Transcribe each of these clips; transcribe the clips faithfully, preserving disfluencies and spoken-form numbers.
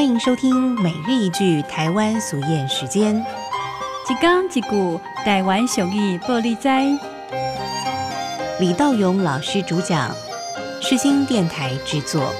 欢迎收听每日一句台湾俗谚时间。 一讲一句台湾俗语报你知。 李道勇老师主讲，世新电台制作。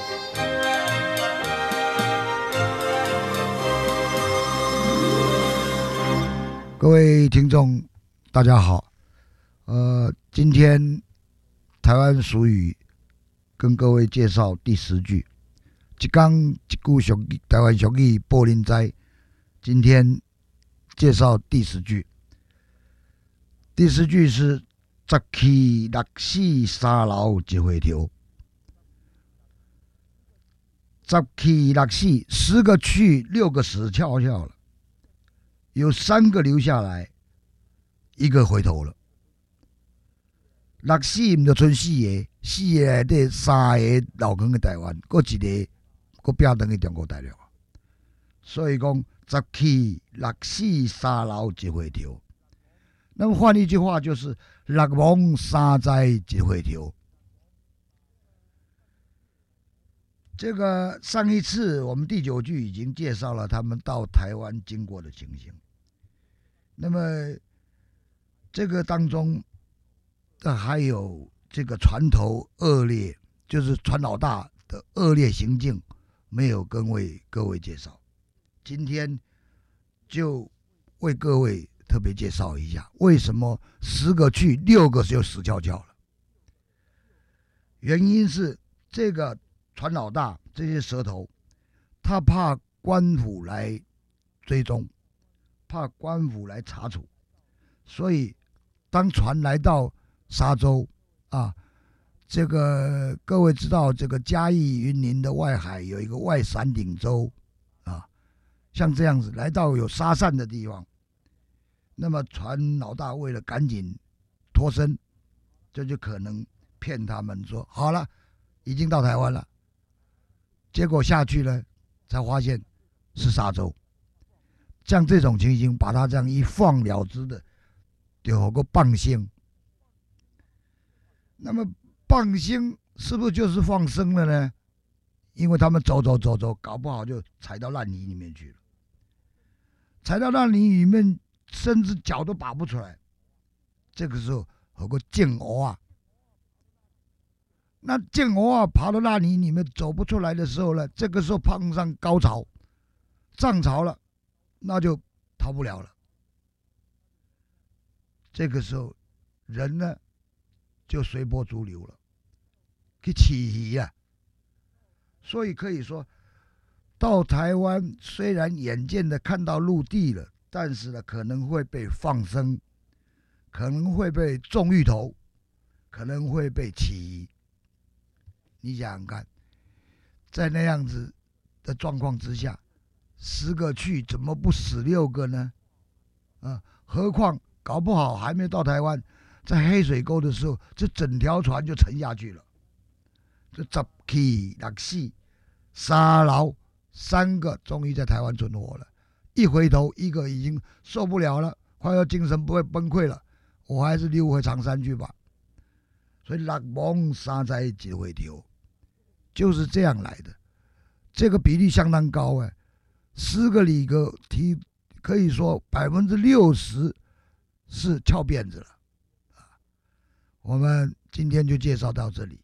各位听众，大家好。呃，今天台湾俗语跟各位介绍第十句。一讲一句俗语，台湾俗语报恁知。今天介绍第十句。第十句是十去六死三老一回头。十去六死，十个去，六个死翘翘了。有三个留下来，一个回头了。六死唔就剩四个，四个内底三个留囥喺台湾，搁一个搁拼转去中国大陆。所以讲十去六死三老一回头。那么换一句话就是六亡三灾一回头。这个上一次我们第九句已经介绍了他们到台湾经过的情形。那么这个当中还有这个船头恶劣，就是船老大的恶劣行径，没有跟为各位介绍。今天就为各位特别介绍一下，为什么十个去，六个就死翘翘了。原因是这个船老大这些蛇头，他怕官府来追踪，怕官府来查处，所以当船来到沙洲啊，这个各位知道，这个嘉义云林的外海有一个外伞顶洲啊，像这样子来到有沙汕的地方，那么船老大为了赶紧脱身，这就可能骗他们说好了，已经到台湾了。结果下去呢，才发现是沙洲。像这种情形，把他这样一放了之的，就有个放生。那么放生是不是就是放生了呢？因为他们走走走走，搞不好就踩到烂泥里面去了。踩到烂泥里面，甚至脚都拔不出来。这个时候有个剑鹅啊，那剑鹅啊爬到烂泥里面走不出来的时候呢，这个时候碰上高潮、涨潮了，那就逃不了了。这个时候，人呢就随波逐流了，去起鱼啊。所以可以说，到台湾虽然眼见的看到陆地了，但是呢可能会被放生，可能会被种芋头，可能会被起鱼。你想想看，在那样子的状况之下，十个去怎么不死六个呢？啊，何况搞不好还没到台湾，在黑水沟的时候，这整条船就沉下去了。这十去六死三老，三个终于在台湾存活了。一回头，一个已经受不了了，快要精神不会崩溃了，我还是溜回长山去吧。所以六亡三灾一回头，就是这样来的。这个比例相当高哎，十个里个题可以说百分之六十是翘辫子了。我们今天就介绍到这里。